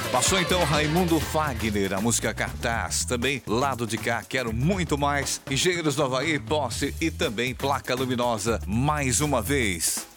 Passou então Raimundo Fagner, a música Cartaz. Também Lado de Cá, Quero Muito Mais. Engenheiros do Havaí, Posse e também Placa Luminosa, Mais Uma Vez.